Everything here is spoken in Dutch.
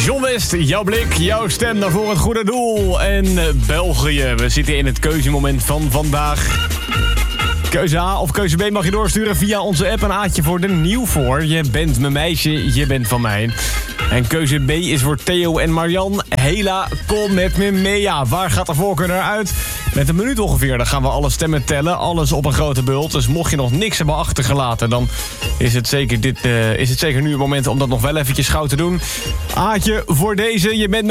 John West, jouw blik, jouw stem naar voor het goede doel. En België, we zitten in het keuzemoment van vandaag. Keuze A of keuze B mag je doorsturen via onze app. Een A'tje voor de nieuw voor. Je bent mijn meisje, je bent van mij. En keuze B is voor Theo en Marian. Hela, kom met me mee. Ja, waar gaat de voorkeur naar uit? Met een minuut ongeveer, dan gaan we alle stemmen tellen. Alles op een grote bult. Dus mocht je nog niks hebben achtergelaten, dan is het zeker nu het moment om dat nog wel eventjes gauw te doen. A'tje voor deze, je bent